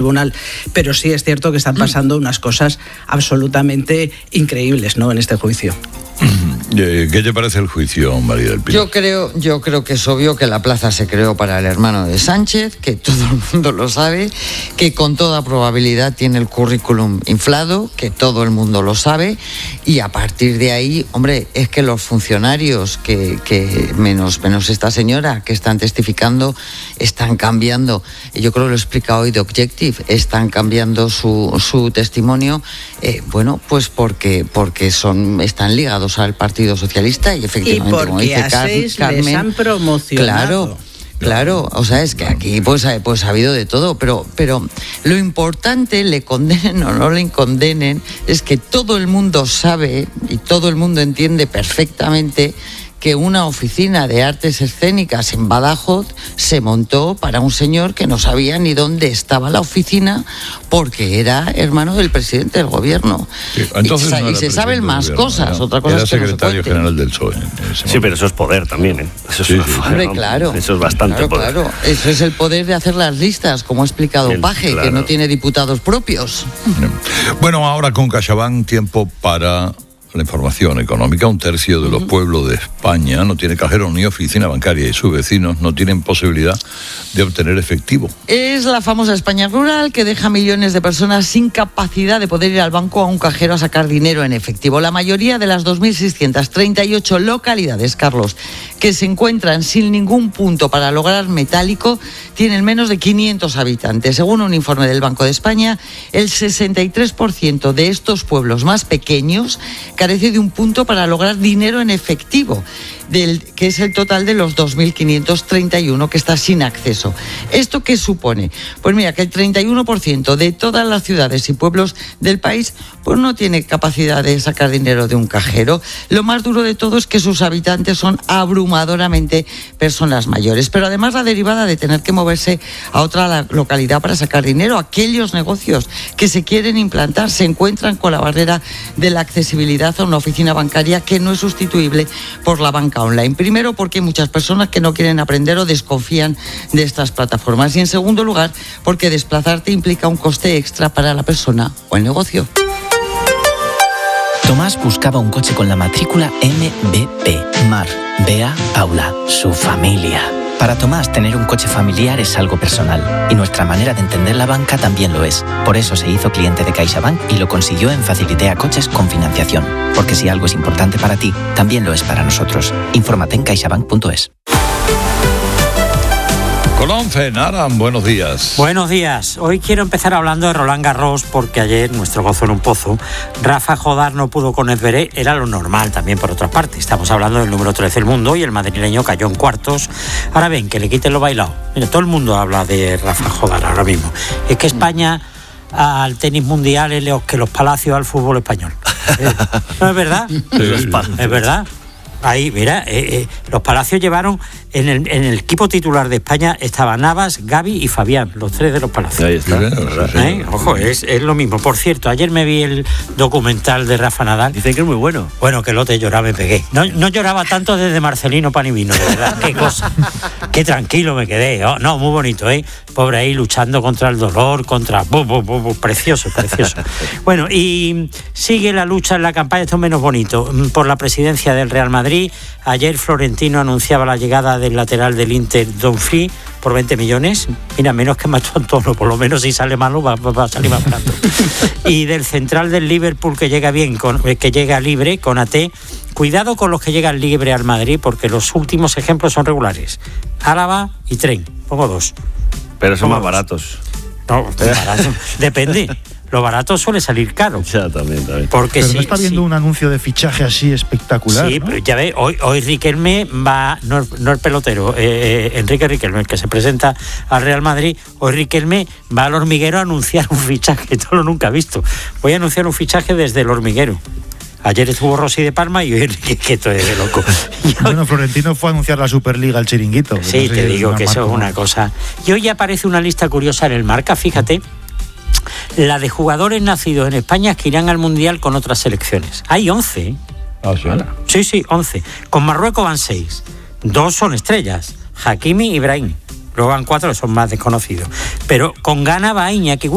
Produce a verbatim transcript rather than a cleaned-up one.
tribunal, pero sí es cierto que están pasando unas cosas absolutamente increíbles, ¿no?, en este juicio. ¿Qué te parece el juicio, María del Pilar? Yo creo, yo creo que es obvio que la plaza se creó para el hermano de Sánchez, que todo el mundo lo sabe, que con toda probabilidad tiene el currículum inflado, que todo el mundo lo sabe, y a partir de ahí, hombre, es que los funcionarios que, que menos, menos esta señora que están testificando, están cambiando, yo creo que lo explica hoy The Objective, están cambiando su, su testimonio, eh, bueno, pues porque, porque son, están ligados al Partido Socialista y efectivamente, y porque como dice a Car- seis Carmen, les han promocionado. Claro, claro, o sea, es que aquí pues, pues ha habido de todo, pero, pero lo importante, le condenen o no le condenen, es que todo el mundo sabe y todo el mundo entiende perfectamente que una oficina de artes escénicas en Badajoz se montó para un señor que no sabía ni dónde estaba la oficina porque era hermano del presidente del gobierno. Sí, entonces y, no y se saben más gobierno, cosas, no, otra cosa era es que secretario no se general del P S O E. Sí, pero eso es poder también, ¿eh? Eso es, sí, sí. Hombre, claro. Eso es bastante claro, poder. Claro, eso es el poder de hacer las listas, como ha explicado Bien, Paje, claro. que no tiene diputados propios. Bueno, ahora con CaixaBank, tiempo para la información económica. Un tercio de los pueblos de España no tiene cajero ni oficina bancaria y sus vecinos no tienen posibilidad de obtener efectivo. Es la famosa España rural que deja millones de personas sin capacidad de poder ir al banco o a un cajero a sacar dinero en efectivo. La mayoría de las dos mil seiscientas treinta y ocho localidades, Carlos, que se encuentran sin ningún punto para lograr metálico, tienen menos de quinientos habitantes. Según un informe del Banco de España, el sesenta y tres por ciento de estos pueblos más pequeños carece de un punto para lograr dinero en efectivo, del, que es el total de los dos mil quinientos treinta y uno que está sin acceso. ¿Esto qué supone? Pues mira, que el treinta y uno por ciento de todas las ciudades y pueblos del país pues no tiene capacidad de sacar dinero de un cajero. Lo más duro de todo es que sus habitantes son abrumadoramente personas mayores, pero además la derivada de tener que moverse a otra localidad para sacar dinero, aquellos negocios que se quieren implantar se encuentran con la barrera de la accesibilidad a una oficina bancaria que no es sustituible por la banca online. Primero, porque hay muchas personas que no quieren aprender o desconfían de estas plataformas. Y en segundo lugar, porque desplazarte implica un coste extra para la persona o el negocio. Tomás buscaba un coche con la matrícula M B P, Mar, Bea, Paula, su familia. Para Tomás, tener un coche familiar es algo personal y nuestra manera de entender la banca también lo es. Por eso se hizo cliente de CaixaBank y lo consiguió en Facilitea Coches con financiación. Porque si algo es importante para ti, también lo es para nosotros. Infórmate en caixabank punto es. Colonce, Naran, buenos días. Buenos días. Hoy quiero empezar hablando de Roland Garros porque ayer, nuestro gozo en un pozo, Rafa Jodar no pudo con Esveré, era lo normal también por otra parte. Estamos hablando del número trece del mundo y el madrileño cayó en cuartos. Ahora ven, que le quiten lo bailado. Mira, todo el mundo habla de Rafa Jodar ahora mismo. Es que España al tenis mundial es lo que los palacios al fútbol español. ¿No es verdad? Sí, es verdad. Ahí, mira, eh, eh, los Palacios llevaron, en el, en el equipo titular de España estaban Navas, Gavi y Fabián, los tres de los Palacios. Ahí está. ¿Eh? Ojo, es, es lo mismo. Por cierto, ayer me vi el documental de Rafa Nadal. Dicen que es muy bueno. Bueno, que lote lloraba, me pegué. No, no lloraba tanto desde Marcelino Panivino, de verdad. Qué cosa. Qué tranquilo me quedé. Oh, no, muy bonito, ¿eh? Pobre ahí luchando contra el dolor, contra... Bu, bu, bu, bu, precioso, precioso. Bueno, y sigue la lucha en la campaña, esto es menos bonito, por la presidencia del Real Madrid. Ayer Florentino anunciaba la llegada del lateral del Inter, Dumfries, por veinte millones. Mira, menos que Macho Antonio, por lo menos si sale malo va, va a salir más barato. Y del central del Liverpool que llega bien, con, que llega libre, con A T. Cuidado con los que llegan libre al Madrid, porque los últimos ejemplos son regulares. Álava y Tren, pongo dos. Pero son Pongo más dos. baratos. No, barato. Depende. Lo barato suele salir caro. Ya, también, también. Porque Pero sí, no está viendo sí. un anuncio de fichaje así espectacular, Sí, ¿no? pero ya ve, hoy, hoy Riquelme va, no, no el pelotero, eh, eh, Enrique Riquelme, el que se presenta al Real Madrid, hoy Riquelme va al Hormiguero a anunciar un fichaje, esto lo nunca he visto. Voy a anunciar un fichaje desde el Hormiguero. Ayer estuvo Rossi de Palma y hoy Enrique, que esto es de loco. Bueno, Florentino fue a anunciar la Superliga al Chiringuito. Sí, No sé te si digo una que eso es marca, una ¿no? cosa. Y hoy aparece una lista curiosa en el Marca, fíjate, la de jugadores nacidos en España que irán al Mundial con otras selecciones. Hay once, ¿eh? Ah, sí. Sí, sí, once. Con Marruecos van seis. Dos son estrellas, Hakimi y Ibrahim. Luego van cuatro que son más desconocidos. Pero con Ghana va Iñaki